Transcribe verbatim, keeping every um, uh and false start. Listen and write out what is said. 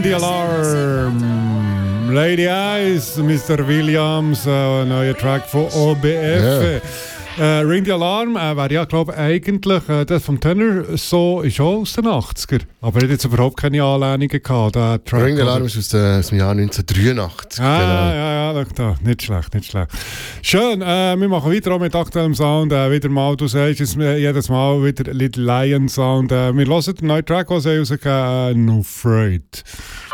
the Alarm. Lady Eyes, Mister Williams, äh, neuer Track von O B F. Yeah. Äh, Ring the Alarm äh, wäre ja, glaube ich, eigentlich äh, das vom Tenor so ist auch aus den achtziger. Aber er hat jetzt überhaupt keine Anlehnungen gehabt. Der Track, Ring the Alarm ist aus, äh, aus dem Jahr neunzehnhundertdreiundachtzig. Ah, genau. ja, ja, da, nicht schlecht, nicht schlecht. Schön, äh, wir machen weiter auch mit aktuellem Sound. Äh, wieder mal, du sagst es äh, jedes Mal wieder Little Lion Sound. Äh, wir hören den neuen Track, den sie rausgegeben haben, äh, No Afraid.